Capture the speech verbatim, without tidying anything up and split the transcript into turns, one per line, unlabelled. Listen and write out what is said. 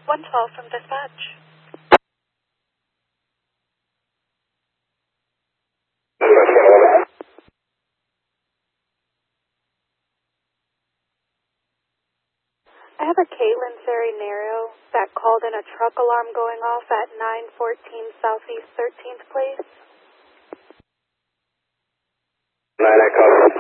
one twelve from dispatch. I have a Caitlin Ferry-Nero that called in a truck alarm going off at nine fourteen Southeast thirteenth Place.
nine, I call